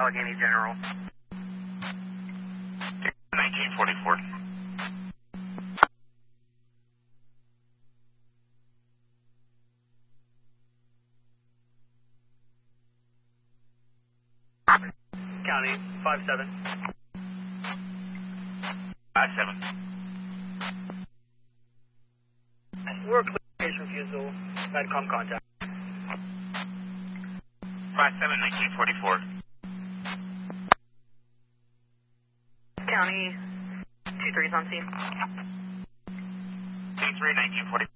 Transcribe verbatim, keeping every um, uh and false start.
Allegheny General. nineteen forty-four. County, five seven. five seven. We're clear case refusal. Medcom contact. five seven, nineteen forty-four. County, two threes on scene. two three, nineteen forty-four.